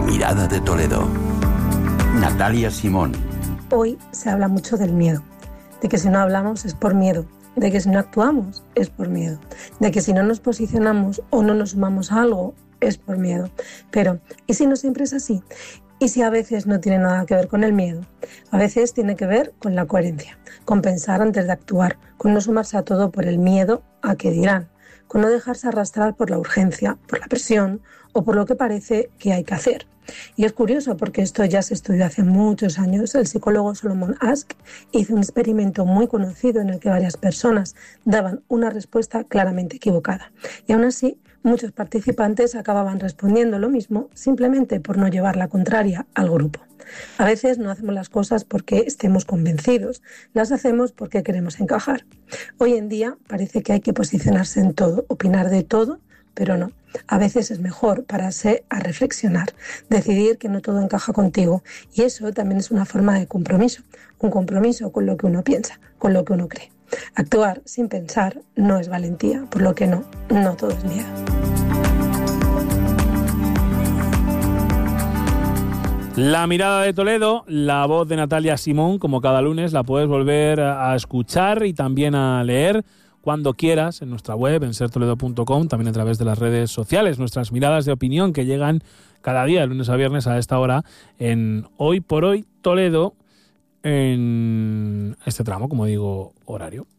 mirada de Toledo. Natalia Simón. Hoy se habla mucho del miedo, de que si no hablamos es por miedo, de que si no actuamos es por miedo, de que si no nos posicionamos o no nos sumamos a algo es por miedo. Pero, ¿y si no siempre es así? ¿Y si a veces no tiene nada que ver con el miedo? A veces tiene que ver con la coherencia, con pensar antes de actuar, con no sumarse a todo por el miedo a qué dirán, con no dejarse arrastrar por la urgencia, por la presión o por lo que parece que hay que hacer. Y es curioso porque esto ya se estudió hace muchos años. El psicólogo Solomon Asch hizo un experimento muy conocido en el que varias personas daban una respuesta claramente equivocada. Y aún así, muchos participantes acababan respondiendo lo mismo simplemente por no llevar la contraria al grupo. A veces no hacemos las cosas porque estemos convencidos, las hacemos porque queremos encajar. Hoy en día parece que hay que posicionarse en todo, opinar de todo, pero no. A veces es mejor pararse a reflexionar, decidir que no todo encaja contigo. Y eso también es una forma de compromiso, un compromiso con lo que uno piensa, con lo que uno cree. Actuar sin pensar no es valentía, por lo que no todo es miedo. La mirada de Toledo, la voz de Natalia Simón, como cada lunes, la puedes volver a escuchar y también a leer cuando quieras en nuestra web, en sertoledo.com, también a través de las redes sociales, nuestras miradas de opinión que llegan cada día, de lunes a viernes a esta hora, en Hoy por Hoy Toledo, en este tramo, como digo, horario.